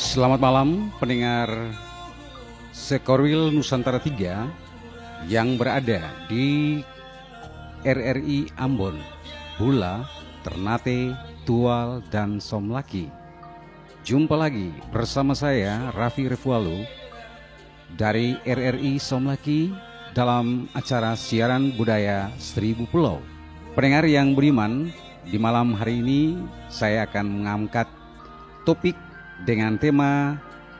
Selamat malam pendengar Sekorwil Nusantara 3 yang berada di RRI Ambon, Bula, Ternate, Tual, dan Somlaki. Jumpa lagi bersama saya Raffi Refualu dari RRI Somlaki dalam acara siaran budaya Seribu Pulau. Pendengar yang beriman, di malam hari ini saya akan mengangkat topik dengan tema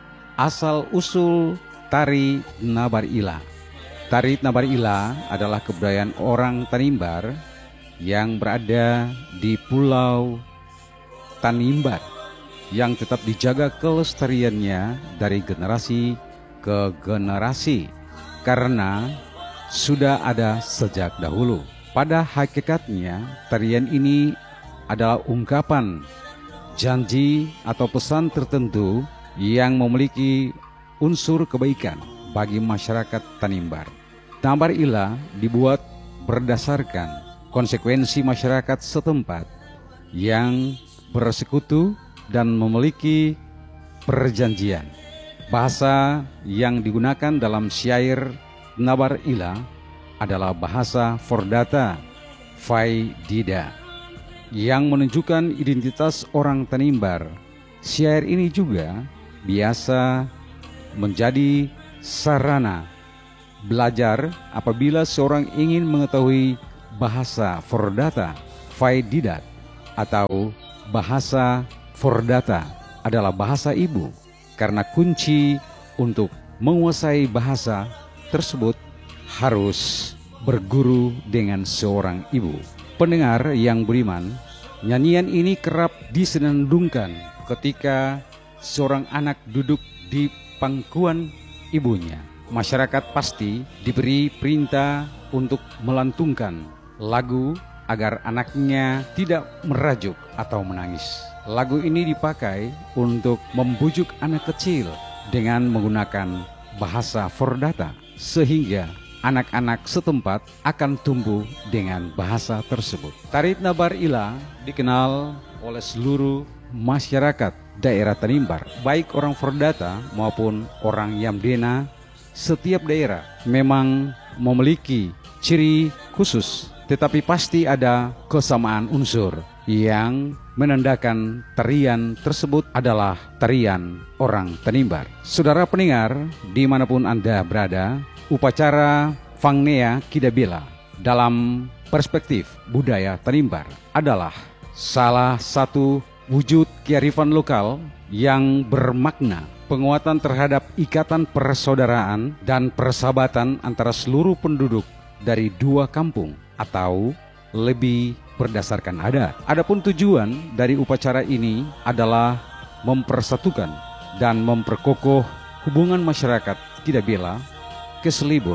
asal-usul tari Nabar Ila. Tari Nabar Ila adalah kebudayaan orang Tanimbar yang berada di Pulau Tanimbar yang tetap dijaga kelestariannya dari generasi ke generasi karena sudah ada sejak dahulu. Pada hakikatnya, tarian ini adalah ungkapan janji atau pesan tertentu yang memiliki unsur kebaikan bagi masyarakat Tanimbar. Nabar Ila dibuat berdasarkan konsekuensi masyarakat setempat yang bersekutu dan memiliki perjanjian. Bahasa yang digunakan dalam syair Nabar Ila adalah bahasa Fordata Faidida yang menunjukkan identitas orang Tanimbar. Syair ini juga biasa menjadi sarana belajar apabila seorang ingin mengetahui bahasa Fordata Faididat atau bahasa Fordata adalah bahasa ibu, karena kunci untuk menguasai bahasa tersebut harus berguru dengan seorang ibu. Pendengar yang beriman, nyanyian ini kerap disenandungkan ketika seorang anak duduk di pangkuan ibunya. Masyarakat pasti diberi perintah untuk melantunkan lagu agar anaknya tidak merajuk atau menangis. Lagu ini dipakai untuk membujuk anak kecil dengan menggunakan bahasa Fordata, sehingga anak-anak setempat akan tumbuh dengan bahasa tersebut. Tari Nabar Ila dikenal oleh seluruh masyarakat daerah Tanimbar, baik orang Fordata maupun orang Yamdena. Setiap daerah memang memiliki ciri khusus, tetapi pasti ada kesamaan unsur yang menandakan tarian tersebut adalah tarian orang Tanimbar. Saudara pendengar, dimanapun Anda berada, upacara Fangnea Kidabela dalam perspektif budaya Tanimbar adalah salah satu wujud kearifan lokal yang bermakna penguatan terhadap ikatan persaudaraan dan persahabatan antara seluruh penduduk dari dua kampung atau lebih berdasarkan adat. Adapun tujuan dari upacara ini adalah mempersatukan dan memperkokoh hubungan masyarakat Kidabela keselibur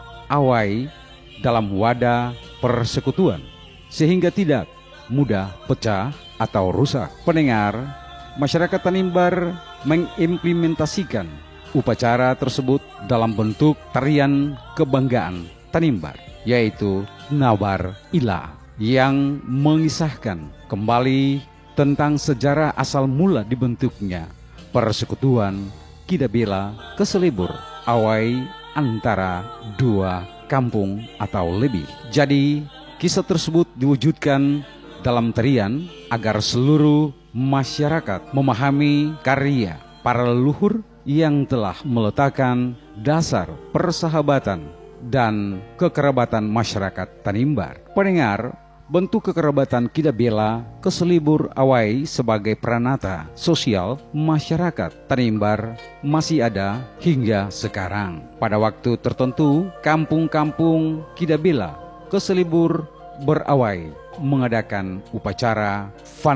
awai dalam wadah persekutuan sehingga tidak mudah pecah atau rusak. Pendengar, masyarakat Tanimbar mengimplementasikan upacara tersebut dalam bentuk tarian kebanggaan Tanimbar, yaitu Nabar Ila, yang mengisahkan kembali tentang sejarah asal mula dibentuknya persekutuan Kidabela keselibur awai antara dua kampung atau lebih. Jadi kisah tersebut diwujudkan dalam tarian agar seluruh masyarakat memahami karya para leluhur yang telah meletakkan dasar persahabatan dan kekerabatan masyarakat Tanimbar. Pendengar, bentuk kekerabatan Kidabela keselibur awai sebagai peranata sosial masyarakat Tanimbar masih ada hingga sekarang. Pada waktu tertentu, kampung-kampung Kidabela keselibur berawai mengadakan upacara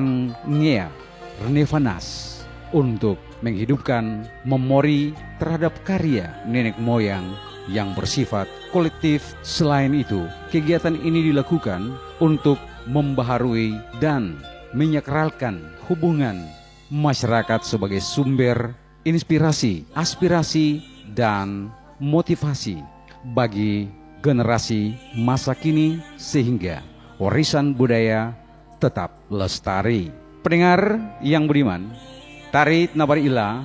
Fangnea Renevanas untuk menghidupkan memori terhadap karya nenek moyang yang bersifat kolektif. Selain itu, kegiatan ini dilakukan untuk membaharui dan menyakralkan hubungan masyarakat sebagai sumber inspirasi, aspirasi, dan motivasi bagi generasi masa kini sehingga warisan budaya tetap lestari. Pendengar yang beriman, tari Nabar Ila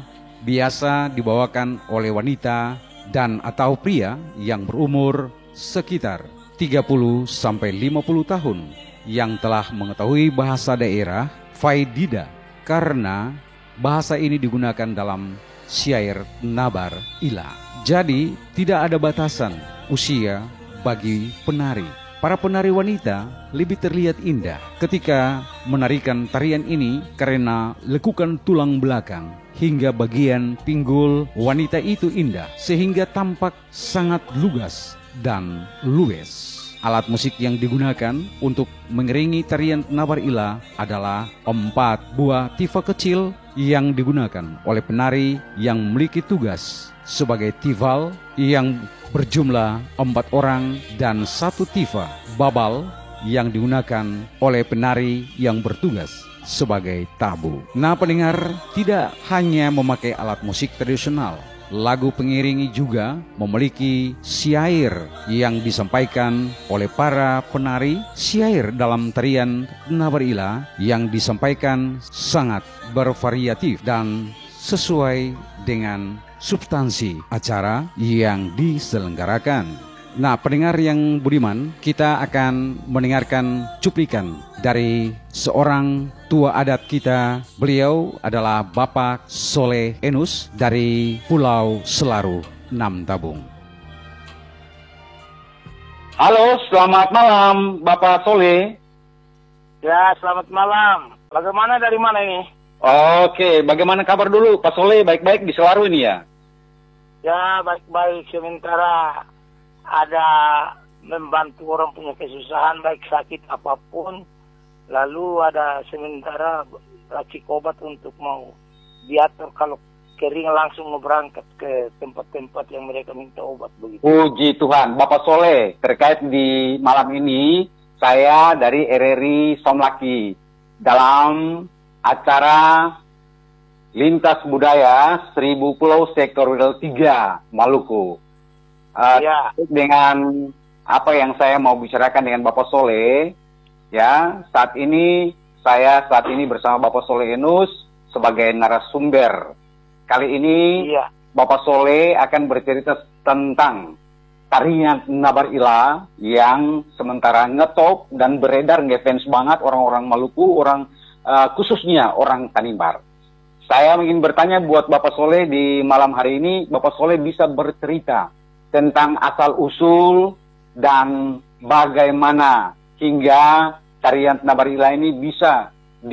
biasa dibawakan oleh wanita dan atau pria yang berumur sekitar 30 sampai 50 tahun yang telah mengetahui bahasa daerah Faidida, karena bahasa ini digunakan dalam syair Nabar Ila. Jadi tidak ada batasan usia bagi penari. Para penari wanita lebih terlihat indah ketika menarikan tarian ini karena lekukan tulang belakang hingga bagian pinggul wanita itu indah sehingga tampak sangat lugas dan luwes. Alat musik yang digunakan untuk mengiringi tarian Nabar Ila adalah 4 buah tifa kecil yang digunakan oleh penari yang memiliki tugas sebagai tival yang berjumlah 4 orang dan 1 tifa babal yang digunakan oleh penari yang bertugas sebagai tabu. Nah, pendengar, tidak hanya memakai alat musik tradisional, lagu pengiringi juga memiliki syair yang disampaikan oleh para penari. Syair dalam tarian Nabar Ila yang disampaikan sangat bervariatif dan sesuai dengan substansi acara yang diselenggarakan. Nah, pendengar yang budiman, kita akan mendengarkan cuplikan dari seorang tua adat kita. Beliau adalah Bapak Soleh Enus dari Pulau Selaru, Namtabung. Halo, selamat malam Bapak Soleh. Ya, selamat malam. Bagaimana, dari mana ini? Oke, bagaimana kabar dulu Pak Soleh? Baik-baik di Selaru ini ya? Ya, baik-baik. Sementara ada membantu orang punya kesusahan, baik sakit apapun. Lalu ada sementara racik obat untuk mau diatur kalau kering langsung mau berangkat ke tempat-tempat yang mereka minta obat begitu. Puji Tuhan. Bapak Soleh, terkait di malam ini, saya dari RRI Somlaki dalam acara Lintas Budaya 1000 Pulau Sektor Wilayah 3 Maluku. Ya. Dengan apa yang saya mau bicarakan dengan Bapak Soleh, ya, saat ini bersama Bapak Soleh Enus sebagai narasumber. Kali ini Ya. Bapak Soleh akan bercerita tentang tarian Nabar Ila yang sementara ngetop dan beredar ngefans banget orang-orang Maluku, khususnya orang Tanimbar. Saya ingin bertanya buat Bapak Soleh di malam hari ini, Bapak Soleh bisa bercerita tentang asal-usul dan bagaimana hingga tarian Nabar Ila ini bisa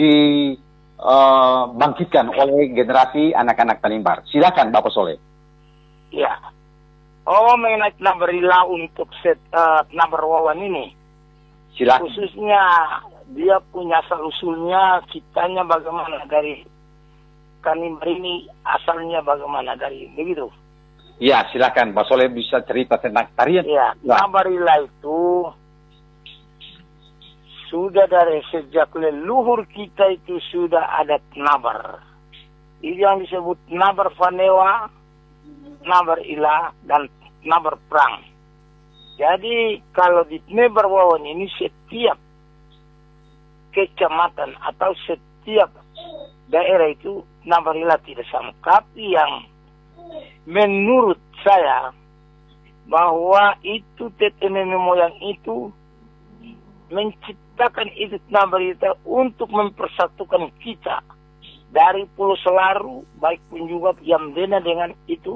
dibangkitkan oleh generasi anak-anak Tanimbar. Silakan Bapak Soleh. Ya. Oh, mengenai Nabar Ila untuk Nabar Wawan ini. Silakan. Khususnya dia punya asal-usulnya, kitanya bagaimana dari Tanimbar ini, asalnya bagaimana dari begitu. Ya, silakan Pak Soleh bisa cerita tentang tarian. Ya, Nabar Ila itu sudah dari sejak leluhur kita itu sudah ada Nabar. Itu yang disebut Nabar Fanewa, Nabar Ila, dan Nabar Perang. Jadi kalau di Nabar Wawan ini setiap kecamatan atau setiap daerah itu Nabar Ila tidak sama. Tapi yang menurut saya bahwa itu nenek moyang itu menciptakan itu Nabar Ila untuk mempersatukan kita dari Pulau Selaru, baik pun juga Yamdena dengan itu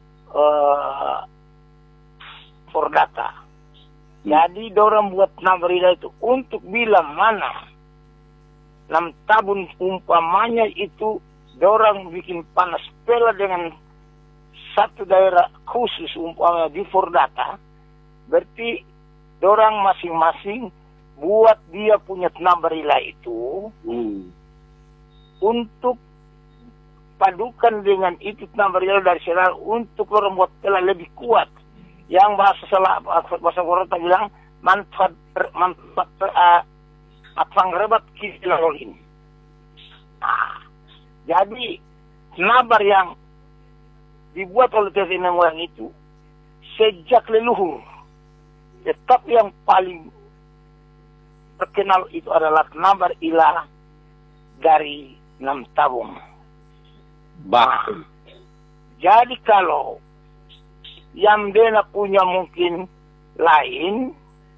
Fordata. Jadi dorang buat Nabar Ila itu untuk bilang mana Namtabun umpamanya itu dorang bikin panas pela dengan satu daerah khusus umpamanya di Fordata, berarti dorang masing-masing buat dia punya Nabar Ila itu untuk padukan dengan itu Nabar Ila dari Selaru untuk orang buat pela lebih kuat. Yang bahasa Fordata bilang manfaat pangrebat kisilolin. Nah, jadi Nabar yang dibuat oleh nenek moyang itu sejak leluhur, tetap yang paling terkenal itu adalah Nabar Ila dari Namtabung. Jadi kalau yang Dena punya mungkin lain,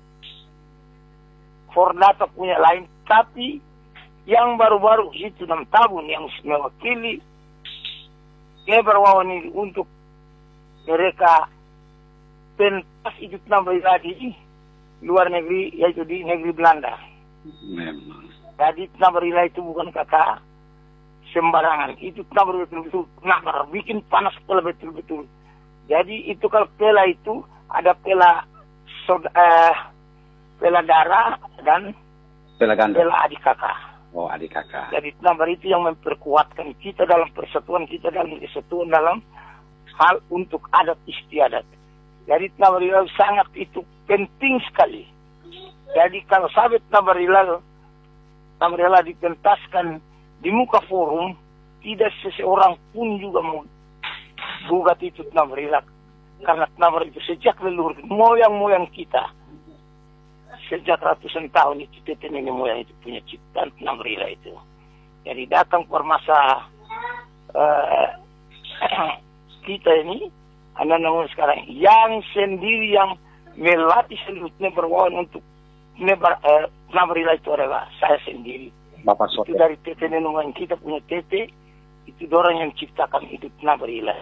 Fordata punya lain, tapi yang baru-baru itu 6 tahun yang mewakili Geberwawan ini untuk mereka pentas itu di luar negeri, yaitu di negeri Belanda. Memang. Jadi Nabarila itu bukan kata sembarangan, itu Nabar betul-betul Nabar bikin panas pela betul-betul. Jadi itu kalau pela itu ada pela darah dan Pela ganda. pela adik kakak. Oh, adik kakak. Jadi Nabar itu yang memperkuatkan kita dalam persatuan, kita dalam kesatuan dalam hal untuk adat istiadat. Jadi Nabarila sangat itu penting sekali. Jadi kalau sahabat Nabarila dipentaskan di muka forum, tidak seseorang pun juga mau gugat itu Nabarila. Karena Nabar itu sejak leluhur moyang-moyang kita, sejak ratusan tahun itu tete nenek moyang itu punya ciptaan Nabarila itu. Jadi datang per masa kita ini, anak-anak sekarang yang sendiri yang melatih seluruhnya berwawan untuk Nabarila itu adalah saya sendiri. Bapak Itu Sote. dari tete nenungan kita punya tete, itu orang yang ciptakan hidup Nabarila.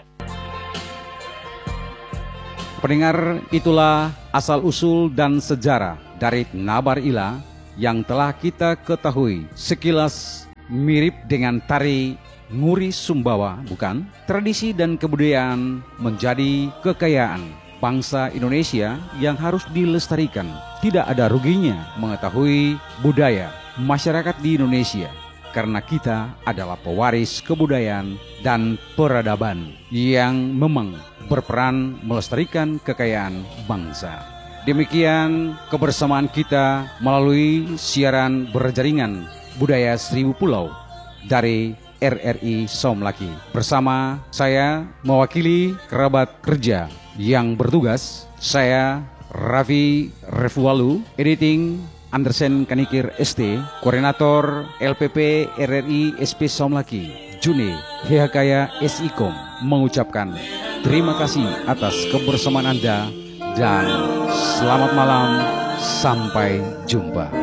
Pendengar, itulah asal-usul dan sejarah dari Nabarila yang telah kita ketahui. Sekilas mirip dengan tari Nguri Sumbawa, bukan? Tradisi dan kebudayaan menjadi kekayaan bangsa Indonesia yang harus dilestarikan. Tidak ada ruginya mengetahui budaya masyarakat di Indonesia, karena kita adalah pewaris kebudayaan dan peradaban yang memang berperan melestarikan kekayaan bangsa. Demikian kebersamaan kita melalui siaran berjaringan Budaya Seribu Pulau dari RRI Somlaki. Bersama saya mewakili kerabat kerja yang bertugas, saya Raffi Refualu, editing Andersen Kanikir ST, koordinator LPP RRI SP Somlaki, June Hehakaya SIKOM, mengucapkan terima kasih atas kebersamaan Anda dan selamat malam, sampai jumpa.